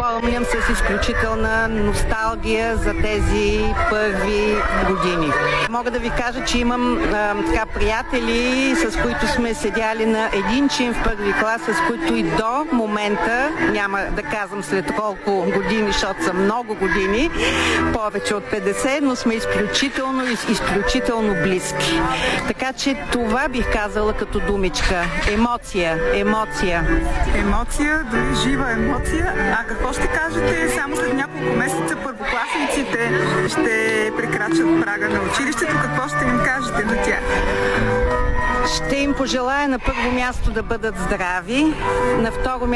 спомням с изключителна носталгия за тези първи години. Мога да ви кажа, че имам приятели, с които сме седяли на един чин в първи клас, с които и до момента, няма да казвам след колко години, защото са много години, повече от 50, но сме изключително близки. Така че това бих казала като думичка. Емоция. Емоция, дори жива емоция. А какво ще кажете само след няколко месеца първокласниците ще прекрачат прага на училището? Какво ще им кажете на тях? Ще им пожелая на първо място да бъдат здрави, на второ място